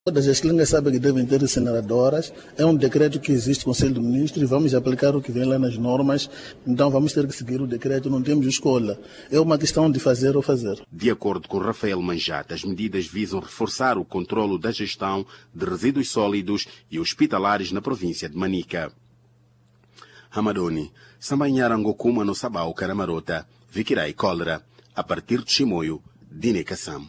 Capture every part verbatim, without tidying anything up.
Todas as clínicas sabem que devem ter incineradoras. É um decreto que existe no Conselho de Ministros e vamos aplicar o que vem lá nas normas. Então vamos ter que seguir o decreto, não temos escolha. É uma questão de fazer ou fazer. De acordo com Rafael Manjata, as medidas visam reforçar o controlo da gestão de resíduos sólidos e hospitalares na província de Manica. Hamadoni, Sambanharangokuma no Sabau Caramarota, Vikirai Cólera, a partir de Chimoio, Dinekassam.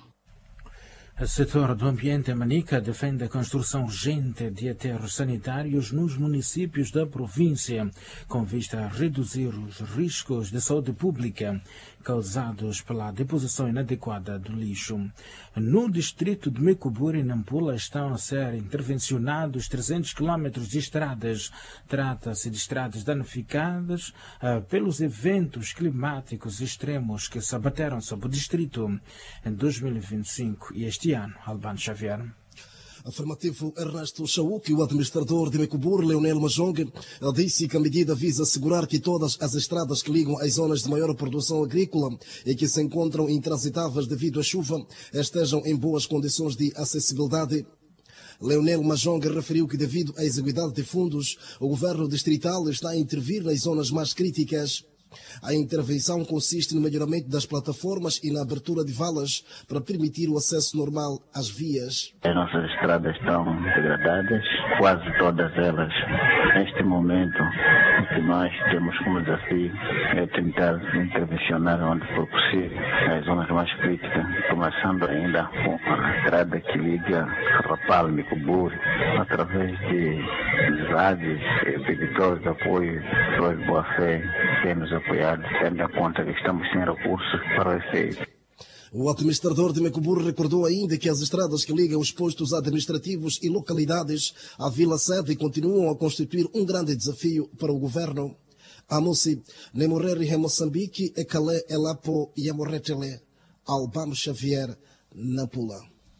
O setor do ambiente em Manica defende a construção urgente de aterros sanitários nos municípios da província, com vista a reduzir os riscos de saúde pública causados pela deposição inadequada do lixo. No distrito de Mecuburi, em Nampula, estão a ser intervencionados trezentos quilómetros de estradas. Trata-se de estradas danificadas uh, pelos eventos climáticos extremos que se abateram sobre o distrito em dois mil e vinte e cinco e este ano. Albano Xavier. Afirmativo Ernesto Chauque, o administrador de Mecuburi, Leonel Majong, disse que a medida visa assegurar que todas as estradas que ligam às zonas de maior produção agrícola e que se encontram intransitáveis devido à chuva estejam em boas condições de acessibilidade. Leonel Majong referiu que, devido à exiguidade de fundos, o governo distrital está a intervir nas zonas mais críticas. A intervenção consiste no melhoramento das plataformas e na abertura de valas para permitir o acesso normal às vias. As nossas estradas estão degradadas, quase todas elas. Neste momento, o que nós temos como desafio é tentar intervencionar onde for possível, nas zonas mais críticas, começando ainda com a estrada que liga Rapal e Mecuburi, através de amizades, peditórios de apoio, pessoas de boa fé, que nos apoiado, tendo em conta que estamos sem recursos para o efeito. O administrador de Mecuburi recordou ainda que as estradas que ligam os postos administrativos e localidades à Vila Sede continuam a constituir um grande desafio para o governo. Amosi, Nemoreri em Moçambique, Ecalé, Elapo e Amorretele, Albano Xavier, Nampula.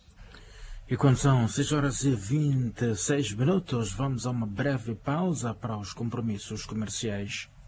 E quando são seis horas e vinte e seis minutos, vamos a uma breve pausa para os compromissos comerciais.